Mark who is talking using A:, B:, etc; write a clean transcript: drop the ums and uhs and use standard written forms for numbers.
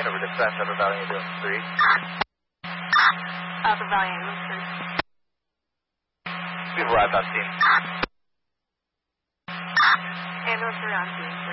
A: over dispatch, Upper Valley Ambulance 3.
B: Upper Valley Ambulance 3.
A: We've arrived on scene.
B: Ambulance 3 on scene.